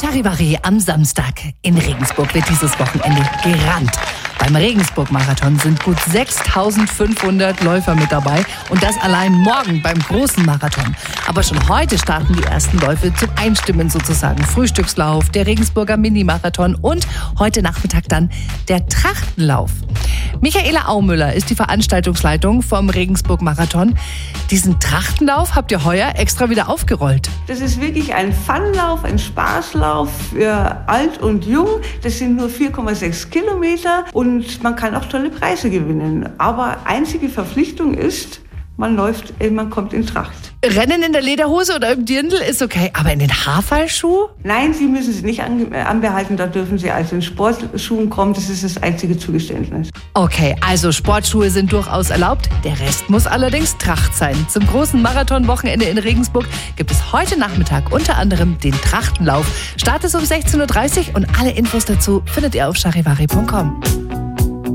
Charivari am Samstag. In Regensburg wird dieses Wochenende gerannt. Beim Regensburg-Marathon sind gut 6.500 Läufer mit dabei und das allein morgen beim großen Marathon. Aber schon heute starten die ersten Läufe zum Einstimmen sozusagen. Frühstückslauf, der Regensburger Mini-Marathon und heute Nachmittag dann der Trachtenlauf. Michaela Aumüller ist die Veranstaltungsleitung vom Regensburg-Marathon. Diesen Trachtenlauf habt ihr heuer extra wieder aufgerollt. Das ist wirklich ein Funlauf, ein Spaßlauf für alt und jung. Das sind nur 4,6 Kilometer und man kann auch tolle Preise gewinnen. Aber einzige Verpflichtung ist, man kommt in Tracht. Rennen in der Lederhose oder im Dirndl ist okay, aber in den Haarfallschuh? Nein, Sie müssen sie nicht anbehalten, da dürfen Sie also in Sportschuhen kommen, das ist das einzige Zugeständnis. Okay, also Sportschuhe sind durchaus erlaubt, der Rest muss allerdings Tracht sein. Zum großen Marathonwochenende in Regensburg gibt es heute Nachmittag unter anderem den Trachtenlauf. Start ist um 16.30 Uhr und alle Infos dazu findet ihr auf charivari.com.